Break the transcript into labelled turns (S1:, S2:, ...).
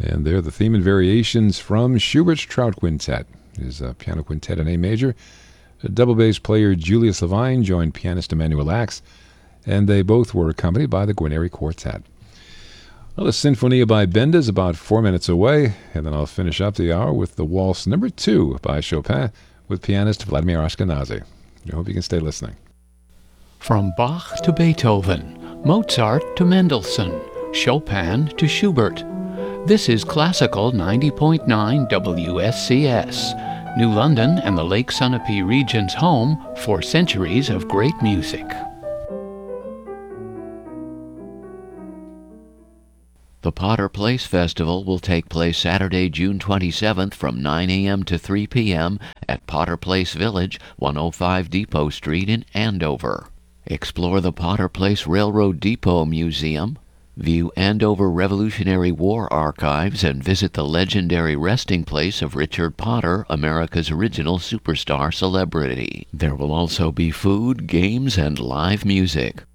S1: And they're the theme and variations from Schubert's Trout Quintet, his piano quintet in A major. Double bass player Julius Levine joined pianist Emanuel Ax, and they both were accompanied by the Guarneri Quartet. Well, the Sinfonia by Benda is about 4 minutes away, and then I'll finish up the hour with the Waltz No. 2 by Chopin with pianist Vladimir Ashkenazy. I hope you can stay listening.
S2: From Bach to Beethoven, Mozart to Mendelssohn, Chopin to Schubert. This is Classical 90.9 WSCS, New London and the Lake Sunapee region's home for centuries of great music.
S3: The Potter Place Festival will take place Saturday, June 27th from 9 a.m. to 3 p.m. at Potter Place Village, 105 Depot Street in Andover. Explore the Potter Place Railroad Depot Museum, view Andover Revolutionary War archives, and visit the legendary resting place of Richard Potter, America's original superstar celebrity. There will also be food, games, and live music.